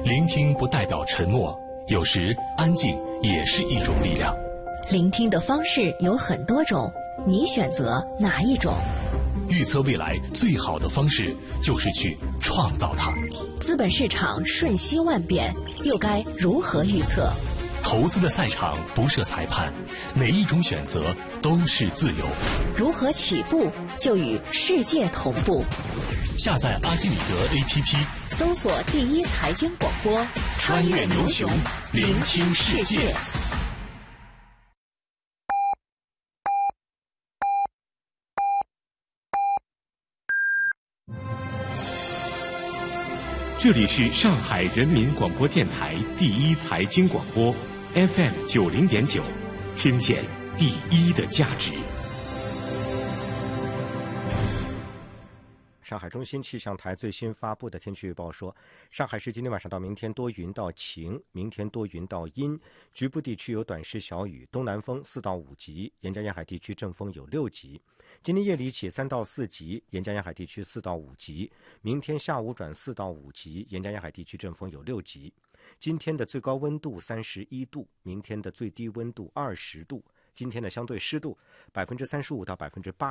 聆听不代表沉默，有时安静也是一种力量。 聆听的方式有很多种，你选择哪一种？ 预测未来最好的方式就是去创造它。 资本市场瞬息万变，又该如何预测？ 投资的赛场不设裁判，每一种选择都是自由。 如何起步就与世界同步？ 下载阿基米德 APP， 搜索第一财经广播， 穿越牛熊，聆听世界。 这里是上海人民广播电台第一财经广播 FM90.9，听见第一的价值。 上海中心气象台最新发布的天气预报说，上海市今天晚上到明天多云到晴，明天多云到阴，局部地区有短时小雨，东南风4到5级，沿江沿海地区阵风有6级。今天夜里起3到4级，沿江沿海地区4到5级，明天下午转4到5级，沿江沿海地区阵风有6级。今天的最高温度31度，明天的最低温度20度，今天的相对湿度35%到80%。